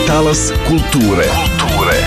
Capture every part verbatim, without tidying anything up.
Talas kulture. Kulture.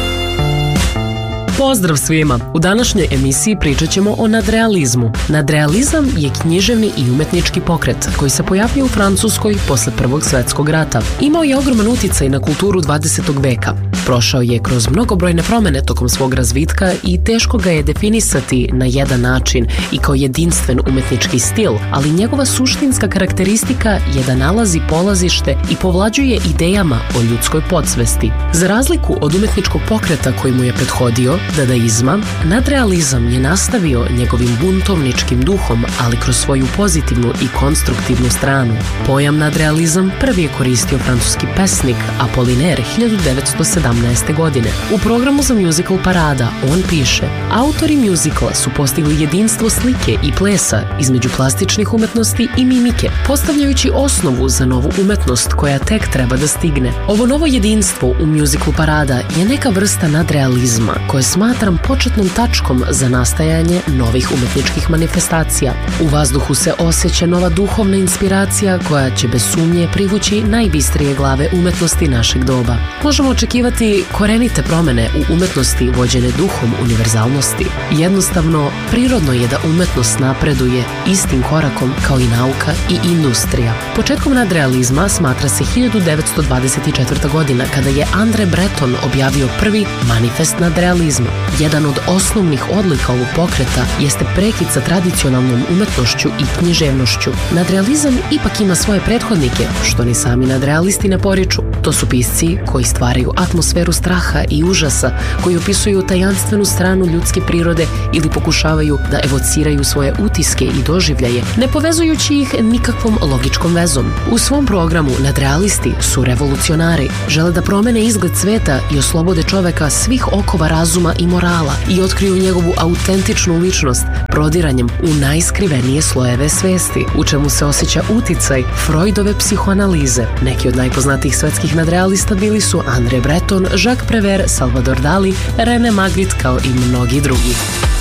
Pozdrav svima! U današnjoj emisiji pričat ćemo o nadrealizmu. Nadrealizam je književni i umetnički pokret koji se pojavio u Francuskoj posle Prvog svetskog rata. Imao je ogroman uticaj na kulturu dvadesetog veka. Prošao je kroz mnogobrojne promene tokom svog razvitka i teško ga je definisati na jedan način i kao jedinstven umetnički stil, ali njegova suštinska karakteristika je da nalazi polazište i povlađuje idejama o ljudskoj podsvesti. Za razliku od umetničkog pokreta koji mu je prethodio, dadaizma, nadrealizam je nastavio njegovim buntovničkim duhom, ali kroz svoju pozitivnu i konstruktivnu stranu. Pojam nadrealizam prvi je koristio francuski pesnik Apollinaire hiljadu devetsto sedamnaeste. godine. U programu za musical Parada on piše: autori musicala su postigli jedinstvo slike i plesa između plastičnih umetnosti i mimike, postavljajući osnovu za novu umetnost koja tek treba da stigne. Ovo novo jedinstvo u musicalu Parada je neka vrsta nadrealizma koje smatram početnom tačkom za nastajanje novih umetničkih manifestacija. U vazduhu se osjeća nova duhovna inspiracija koja će bez sumnje privući najbistrije glave umetnosti našeg doba. Možemo očekivati korenite promene u umetnosti vođene duhom univerzalnosti. Jednostavno, prirodno je da umetnost napreduje istim korakom kao i nauka i industrija. Početkom nadrealizma smatra se hiljadu devetsto dvadeset četvrta. godina kada je André Breton objavio prvi manifest nadrealizma. Jedan od osnovnih odlika ovog pokreta jeste prekid sa tradicionalnom umetnošću i književnošću. Nadrealizam ipak ima svoje prethodnike, što ni sami nadrealisti ne poriču. To su pisci koji stvaraju atmosferu straha i užasa, koji opisuju tajanstvenu stranu ljudske prirode ili pokušavaju da evociraju svoje utiske i doživljaje, ne povezujući ih nikakvom logičkom vezom. U svom programu nadrealisti su revolucionari, žele da promene izgled sveta i oslobode čoveka svih okova razuma i morala i otkriju njegovu autentičnu ličnost prodiranjem u najskrivenije slojeve svesti, u čemu se osjeća uticaj Freudove psihoanalize. Neki od najpoznatijih svetskih nadrealista bili su André Breton, Jacques Prévert, Salvador Dali, René Magritte kao i mnogi drugi.